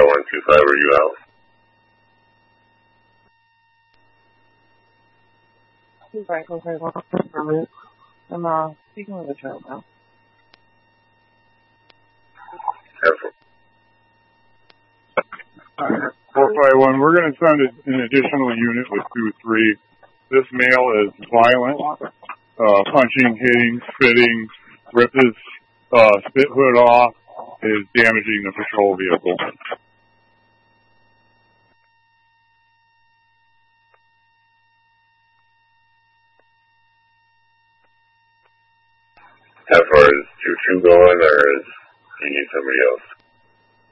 125, are you out? Right, okay, well, I'm speaking with the child now. 451, we're going to send an additional unit with 2-3. This male is violent, punching, hitting, spitting, ripped his spit hood off, is damaging the patrol vehicle. How far is 2-2 going, or do you need somebody else?